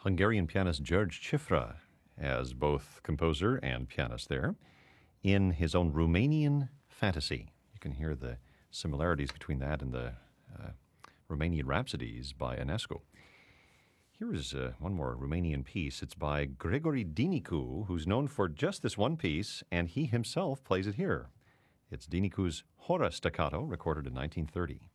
Hungarian pianist George Cifra as both composer and pianist there in his own Romanian Fantasy. You can hear the similarities between that and the Romanian Rhapsodies by Enescu. Here is one more Romanian piece. It's by Gregory Dinicu, who's known for just this one piece, and he himself plays it here. It's Dinicu's Hora Staccato, recorded in 1930.